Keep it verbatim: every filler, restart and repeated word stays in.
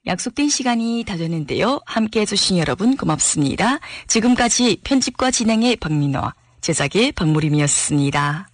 약속된 시간이 다 됐는데요. 함께 해주신 여러분 고맙습니다. 지금까지 편집과 진행의 박민화, 제작의 박무림이었습니다.